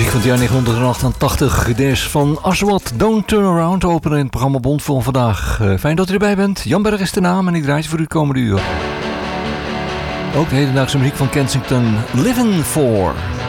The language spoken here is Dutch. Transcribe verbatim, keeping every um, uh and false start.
Van het jaar negentien achtentachtig. Deze van Aswad, Don't Turn Around, openen in het programma Bond voor vandaag. Uh, fijn dat u erbij bent. Jan Berg is de naam en ik draai voor u de komende uur. Ook de hedendaagse muziek van Kensington, Living For.